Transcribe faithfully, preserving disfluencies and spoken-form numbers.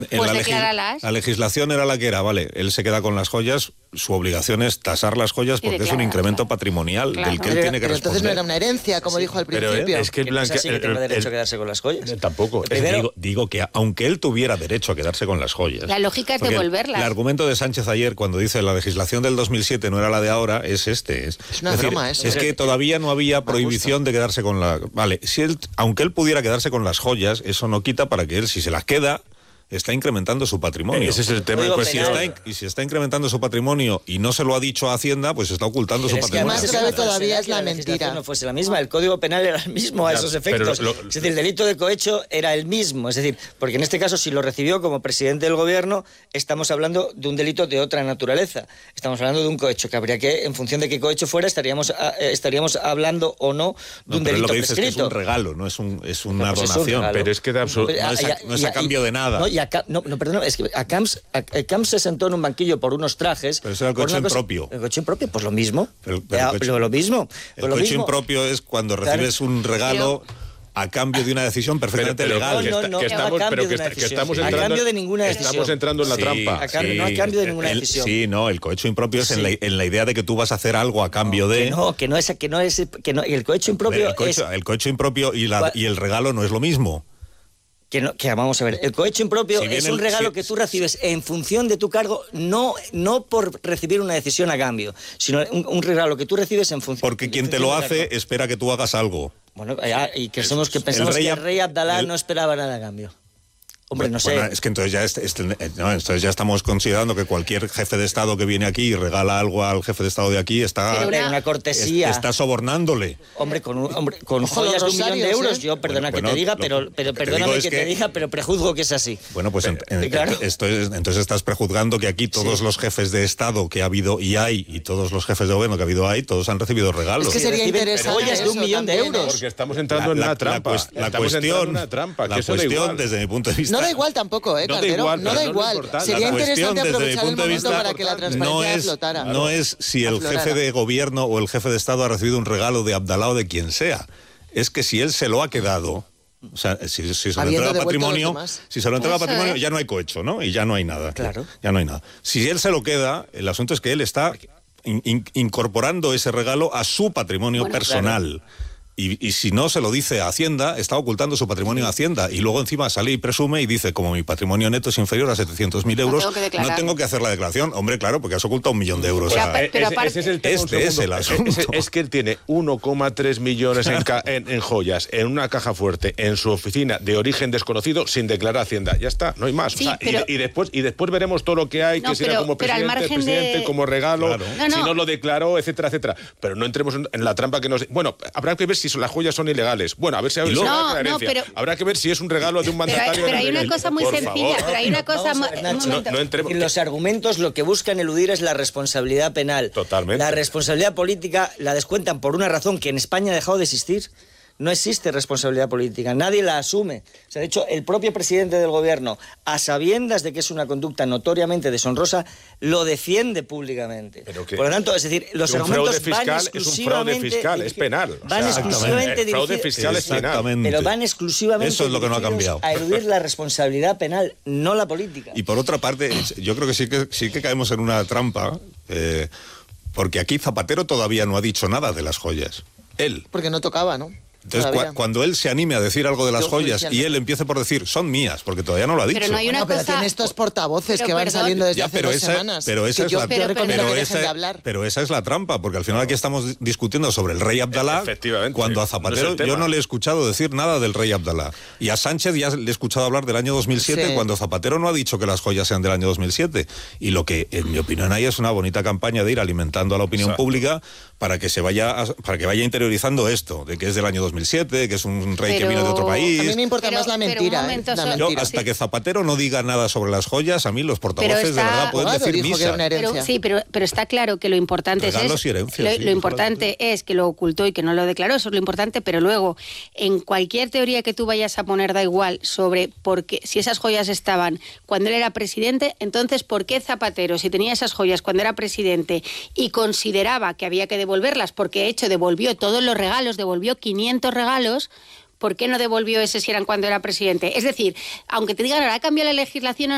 Pues la, decláralas. legis- la legislación era la que era, vale, él se queda con las joyas, su obligación es tasar las joyas porque es un incremento patrimonial claro. del que él Pero, tiene que pero responder. entonces no era una herencia, como Sí, dijo al pero principio. es que el ¿Qué pasa blanque... si que el- tengo el- derecho a el- quedarse con las joyas? Eh, Tampoco. Es que Primero- digo, digo que aunque él tuviera derecho a quedarse con las joyas... La lógica es porque devolverlas. El, el argumento de Sánchez ayer, cuando dice la legislación del dos mil siete no era la de ahora, es este. Es, Es una decir, broma eso. Es que todavía no había prohibición de quedarse con la... Vale, si él, aunque él pudiera quedarse con las joyas, eso no quita para que él, si se las queda, está incrementando su patrimonio. Ese es el tema. Código Pues si penal. está, in- y si está incrementando su patrimonio y no se lo ha dicho a Hacienda, pues está ocultando Pero su es que patrimonio. más además grave eso todavía es que la legislación mentira. no fuese la misma, el Código Penal era el mismo a Ya, esos pero efectos. lo- es decir, el delito de cohecho era el mismo. Es decir, porque en este caso, si lo recibió como presidente del gobierno, estamos hablando de un delito de otra naturaleza. Estamos hablando de un cohecho, que habría que, en función de qué cohecho fuera, estaríamos, a- eh, estaríamos hablando o no de No, un pero delito lo que dice es que es prescrito. un regalo, no es, un, es una Pues es un donación. regalo. Pero es que de absoluto... Pero, no es a- y a- no es y a cambio de nada. No, y a ca- no, no, perdón, es que a Camps, a- a Camps se sentó en un banquillo por unos trajes. Pero eso era el por cohecho una cosa- impropio. El cohecho impropio, pues lo mismo. Pero- pero Ya, el cohecho- pero lo mismo. El Pues lo cohecho mismo. impropio es cuando Claro. recibes un regalo a cambio de una decisión perfectamente Pero- pero legal. que No, está- no, que no, estamos, a cambio pero que, de una está- que decisión. estamos A entrando, cambio de ninguna estamos decisión. entrando en la Sí, trampa. A cambio- no a cambio de ninguna el- decisión. Sí, no, el cohecho impropio es en, Sí. la, en la idea de que tú vas a hacer algo a cambio de... Que no, que no es, que no es, que no, y el cohecho impropio el, cohecho, es el cohecho impropio y, la, ¿Cuál? y el regalo no es lo mismo. que no, que vamos a ver, el cohecho impropio Si bien es un el- regalo si- que tú recibes en función de tu cargo, no, no por recibir una decisión a cambio, sino un, un regalo que tú recibes en función. Porque en quien te función lo del hace cargo. espera que tú hagas algo. Bueno, ya, y que somos que pensamos rey que Ab- el rey Abdalá el- no esperaba nada a cambio. Hombre, no sé. Bueno, es que entonces ya, este- este- no, entonces ya estamos considerando que cualquier jefe de Estado que viene aquí y regala algo al jefe de Estado de aquí está, Pero Hombre, una cortesía. es- está sobornándole. Hombre, con, un, hombre, con Ojo, joyas de los un millón de rosarios, euros, ¿eh? yo perdona Bueno, que bueno, te diga, lo- pero, lo pero que te perdóname digo que es te que- diga, pero prejuzgo que es así. Bueno, pues en- en- claro. esto es- entonces estás prejuzgando que aquí todos Sí. los jefes de Estado que ha habido y hay, y todos los jefes de gobierno que ha habido hay, todos han recibido regalos. Es que sería reciben interesante joyas de un eso millón de también, ¿eh? euros. Porque estamos entrando en La- una la- trampa. La, cues- la Estamos entrando cuestión, en una trampa. la que eso da cuestión igual. desde mi punto de vista... No da igual tampoco, ¿eh, No da Calderón? igual, no pero da no es lo igual. importante. Sería La cuestión, interesante desde mi aprovechar el punto de momento vista, para que la transparencia no es, explotara. no es si el Aflorara. jefe de gobierno o el jefe de Estado ha recibido un regalo de Abdalá o de quien sea. Es que si él se lo ha quedado, o sea, si, si se lo Habiendo entrega devuelto a los patrimonio, demás. si se lo entrega Eso patrimonio, es. ya no hay cohecho, ¿no? Y ya no hay nada. Claro. Ya no hay nada. Si él se lo queda, el asunto es que él está in- in- incorporando ese regalo a su patrimonio Bueno, personal. Y, y si no se lo dice a Hacienda, está ocultando su patrimonio a Hacienda. Y luego encima sale y presume y dice, como mi patrimonio neto es inferior a setecientos mil euros, tengo que declarar. no tengo que hacer la declaración. Hombre, claro, porque has ocultado un millón de euros. Ya, a- pero- ese, aparte- ese es el tema, un Este es segundo. el Ese- asunto. ese- Es que él tiene uno coma tres millones en, ca- en- en joyas, en una caja fuerte, en su oficina de origen desconocido, sin declarar a Hacienda. Ya está, no hay más. Sí, O sea, y- pero- y, después, y después veremos todo lo que hay, No, que será pero- como pero al presidente, margen de- presidente, como regalo, Claro. No, si no. no lo declaró, etcétera, etcétera. Pero no entremos en, en la trampa que nos... Bueno, habrá que ver si las joyas son ilegales. Bueno, a ver si, a ver Y si luego- hay No, una no, herencia. pero- Habrá que ver si es un regalo de un Pero hay, mandatario. pero hay una Por cosa muy favor. sencilla, pero hay una cosa... Vamos a ma- ver, un Nacho. momento. No entremos- Y los argumentos lo que buscan eludir es la responsabilidad penal. Totalmente. La responsabilidad política la descuentan por una razón que en España ha dejado de existir. No existe responsabilidad política, nadie la asume. O sea, de hecho, el propio presidente del gobierno, a sabiendas de que es una conducta notoriamente deshonrosa, lo defiende públicamente. Pero que- Por lo tanto, es decir, los que un argumentos fraude van fiscal es un fraude exclusivamente... fiscal, es penal. O Van sea, exclusivamente el fraude dirigidos- fiscal es penal. Exactamente. Pero van exclusivamente Eso es lo que no ha dirigidos cambiado. a eludir la responsabilidad penal, no la política. Y por otra parte, yo creo que sí que, sí que caemos en una trampa, eh, porque aquí Zapatero todavía no ha dicho nada de las joyas. Él. Porque no tocaba, ¿no? Entonces, Todavía. cua- cuando él se anime a decir algo de las Yo joyas y judicialmente. él empiece por decir, son mías, porque todavía no lo ha dicho. Pero no hay una Bueno, pero cosa... tiene estos portavoces Pero que van perdón. saliendo desde Ya, hace pero dos esa, semanas. pero esa que es yo, la, yo Pero- recomiendo pero que dejen esa- de hablar. pero esa es la trampa, porque al final aquí estamos discutiendo sobre el rey Abdalá, Efectivamente. cuando a No es Zapatero el tema. yo no le he escuchado decir nada del rey Abdalá. Y a Sánchez ya le he escuchado hablar del año dos mil siete, Sí. cuando Zapatero no ha dicho que las joyas sean del año dos mil siete. Y lo que, en mi opinión, hay es una bonita campaña de ir alimentando a la opinión Exacto. pública para que se vaya a- para que vaya interiorizando esto, de que es del año dos mil siete, que es un rey que Pero- viene de otro país. A mí me importa Pero- más la pero un mentira, ¿eh? momento, La so- Yo, mentira. hasta Sí. que Zapatero no diga nada sobre las joyas, a mí los portavoces está- de verdad pueden Abogado decir dijo que misa. era una herencia. Pero, sí, pero, pero está claro que lo importante Regalos es... y herencias, lo, sí, lo eso importante es que lo ocultó y que no lo declaró, eso es lo importante, pero luego, en cualquier teoría que tú vayas a poner, da igual, sobre por qué, si esas joyas estaban cuando él era presidente, entonces, ¿por qué Zapatero, si tenía esas joyas cuando era presidente y consideraba que había que devolverlas, porque de hecho devolvió todos los regalos, devolvió quinientos regalos, ¿por qué no devolvió ese si eran cuando era presidente? Es decir, aunque te digan, ahora ha cambiado la legislación,